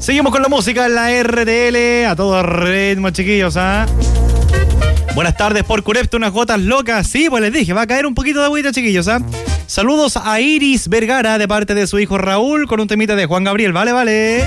Seguimos con la música en la RTL, a todo ritmo, chiquillos, ¿ah? Buenas tardes por Curepto, unas gotas locas. Sí, pues les dije, va a caer un poquito de agüita, chiquillos, ¿ah? Saludos a Iris Vergara de parte de su hijo Raúl con un temita de Juan Gabriel. Vale.